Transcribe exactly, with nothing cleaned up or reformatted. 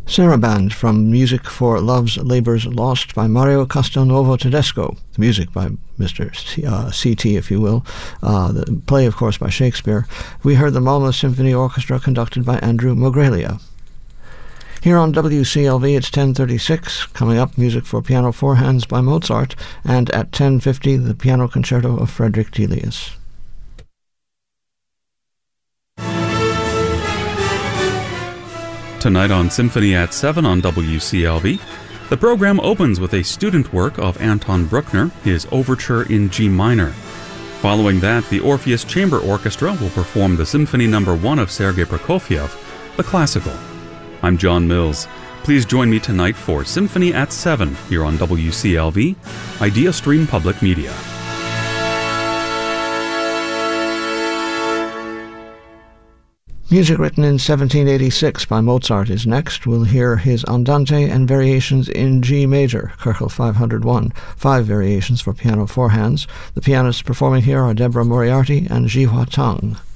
Saraband from Music for Love's Labours Lost by Mario Castelnuovo Tedesco. The music by Mister C, uh, C T, if you will. Uh, the play, of course, by Shakespeare. We heard the Malmö Symphony Orchestra conducted by Andrew Mogrelia. Here on W C L V, it's ten thirty-six. Coming up, music for piano four hands by Mozart, and at ten fifty, the piano concerto of Frederick Delius. Tonight on Symphony at seven on W C L V, the program opens with a student work of Anton Bruckner, his Overture in G minor. Following that, the Orpheus Chamber Orchestra will perform the Symphony Number one of Sergei Prokofiev, the classical. I'm John Mills. Please join me tonight for Symphony at seven here on W C L V, Idea Stream Public Media. Music written in seventeen eighty-six by Mozart is next. We'll hear his Andante and Variations in G major, Köchel five hundred one, five variations for piano four hands. The pianists performing here are Deborah Moriarty and Jihua Tang.